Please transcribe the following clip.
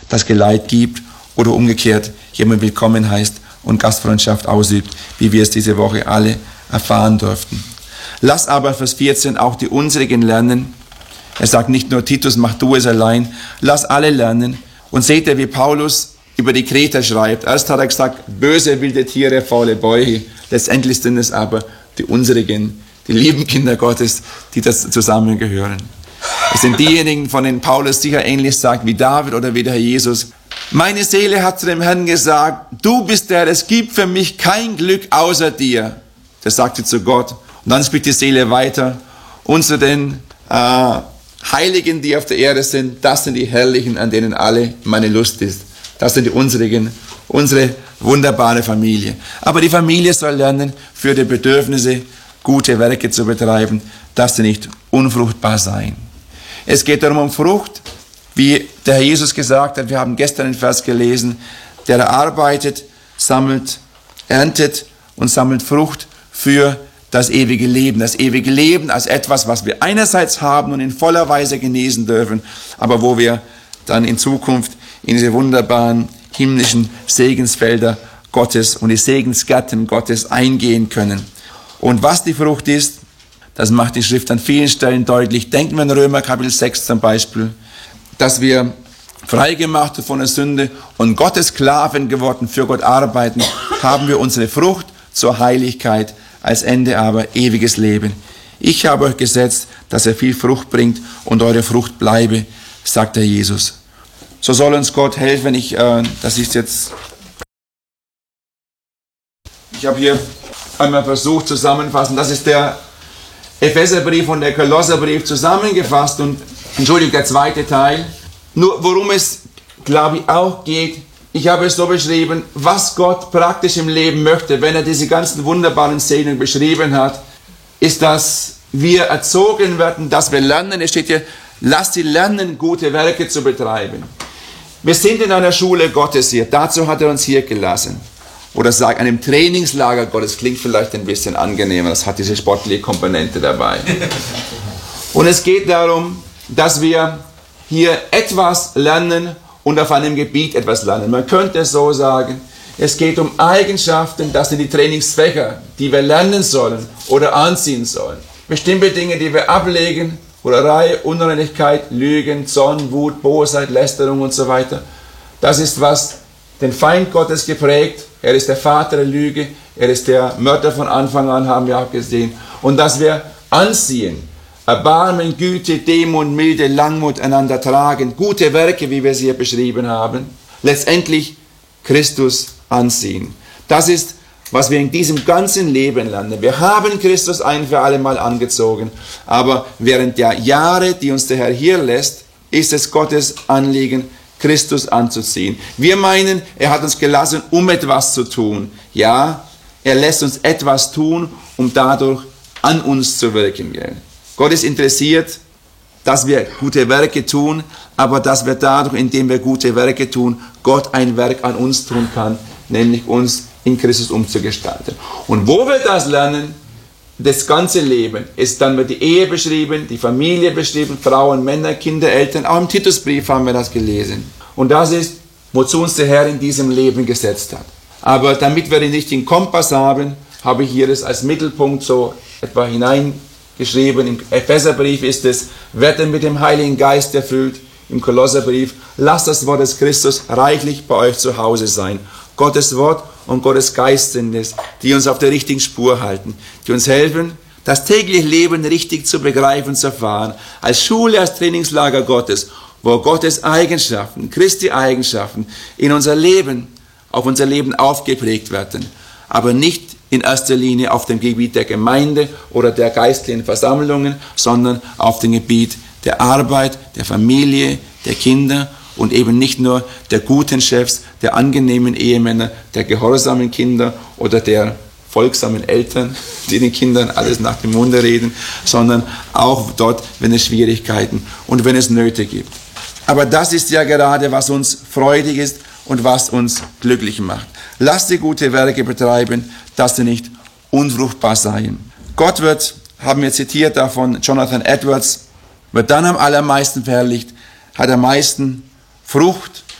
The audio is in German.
das Geleit gibt oder umgekehrt jemand willkommen heißt und Gastfreundschaft ausübt, wie wir es diese Woche alle erfahren durften. Lass aber, Vers 14, auch die unsrigen lernen. Er sagt nicht nur, Titus, mach du es allein. Lass alle lernen. Und seht ihr, wie Paulus über die Kreter schreibt. Erst hat er gesagt, böse wilde Tiere, faule Bäuche. Letztendlich sind es aber die unsrigen, die lieben Kinder Gottes, die das zusammengehören. Es sind diejenigen, von denen Paulus sicher ähnlich sagt wie David oder wie der Herr Jesus. Meine Seele hat zu dem Herrn gesagt, du bist der, es gibt für mich kein Glück außer dir. Das sagt sie zu Gott. Und dann spricht die Seele weiter. Und zu den Heiligen, die auf der Erde sind, das sind die Herrlichen, an denen alle meine Lust ist. Das sind die unsrigen, unsere wunderbare Familie. Aber die Familie soll lernen, für die Bedürfnisse gute Werke zu betreiben, dass sie nicht unfruchtbar seien. Es geht darum um Frucht, wie der Herr Jesus gesagt hat, wir haben gestern den Vers gelesen, der arbeitet, sammelt, erntet und sammelt Frucht für das ewige Leben. Das ewige Leben als etwas, was wir einerseits haben und in voller Weise genießen dürfen, aber wo wir dann in Zukunft in diese wunderbaren himmlischen Segensfelder Gottes und die Segensgärten Gottes eingehen können. Und was die Frucht ist, das macht die Schrift an vielen Stellen deutlich. Denken wir an Römer Kapitel 6 zum Beispiel, dass wir freigemacht von der Sünde und Gottes Sklaven geworden, für Gott arbeiten, haben wir unsere Frucht zur Heiligkeit, als Ende aber ewiges Leben. Ich habe euch gesetzt, dass ihr viel Frucht bringt und eure Frucht bleibe, sagt der Jesus. So soll uns Gott helfen. Ich habe hier einmal versucht zusammenfassen. Das ist der Epheserbrief und der Kolosserbrief zusammengefasst und, der zweite Teil. Nur worum es, glaube ich, auch geht, ich habe es so beschrieben, was Gott praktisch im Leben möchte, wenn er diese ganzen wunderbaren Szenen beschrieben hat, ist, dass wir erzogen werden, dass wir lernen. Es steht hier, lasst sie lernen, gute Werke zu betreiben. Wir sind in einer Schule Gottes hier, dazu hat er uns hier gelassen. Oder sagt, einem Trainingslager Gottes, klingt vielleicht ein bisschen angenehmer, das hat diese sportliche Komponente dabei. Und es geht darum, dass wir hier etwas lernen und auf einem Gebiet etwas lernen. Man könnte es so sagen, es geht um Eigenschaften, das sind die Trainingsfächer, die wir lernen sollen oder anziehen sollen. Bestimmte Dinge, die wir ablegen, Hurerei, Unreinigkeit, Lügen, Zorn, Wut, Bosheit, Lästerung und so weiter. Das ist, was den Feind Gottes geprägt. Er ist der Vater der Lüge, er ist der Mörder von Anfang an, haben wir auch gesehen. Und dass wir anziehen, Erbarmen, Güte, Demut, Milde, Langmut einander tragen, gute Werke, wie wir sie hier beschrieben haben, letztendlich Christus anziehen. Das ist, was wir in diesem ganzen Leben lernen. Wir haben Christus ein für alle Mal angezogen, aber während der Jahre, die uns der Herr hier lässt, ist es Gottes Anliegen, Christus anzuziehen. Wir meinen, er hat uns gelassen, um etwas zu tun. Ja, er lässt uns etwas tun, um dadurch an uns zu wirken. Gott ist interessiert, dass wir gute Werke tun, aber dass wir dadurch, indem wir gute Werke tun, Gott ein Werk an uns tun kann, nämlich uns in Christus umzugestalten. Und wo wir das lernen, das ganze Leben, ist dann wird die Ehe beschrieben, die Familie beschrieben, Frauen, Männer, Kinder, Eltern, auch im Titusbrief haben wir das gelesen. Und das ist, wozu uns der Herr in diesem Leben gesetzt hat. Aber damit wir den richtigen Kompass haben, habe ich hier das als Mittelpunkt so etwa hineingeschrieben. Im Epheserbrief ist es, werdet mit dem Heiligen Geist erfüllt. Im Kolosserbrief, lasst das Wort des Christus reichlich bei euch zu Hause sein. Gottes Wort und Gottes Geist sind es, die uns auf der richtigen Spur halten, die uns helfen, das tägliche Leben richtig zu begreifen, zu erfahren, als Schule, als Trainingslager Gottes, wo Gottes Eigenschaften, Christi Eigenschaften in unser Leben, auf unser Leben aufgeprägt werden, aber nicht in erster Linie auf dem Gebiet der Gemeinde oder der geistlichen Versammlungen, sondern auf dem Gebiet der Arbeit, der Familie, der Kinder und eben nicht nur der guten Chefs, der angenehmen Ehemänner, der gehorsamen Kinder oder der folgsamen Eltern, die den Kindern alles nach dem Munde reden, sondern auch dort, wenn es Schwierigkeiten und wenn es Nöte gibt. Aber das ist ja gerade, was uns freudig ist und was uns glücklich macht. Lasst die gute Werke betreiben, dass sie nicht unfruchtbar seien. Gott wird, haben wir zitiert davon, Jonathan Edwards, wird dann am allermeisten verherrlicht, hat am meisten Frucht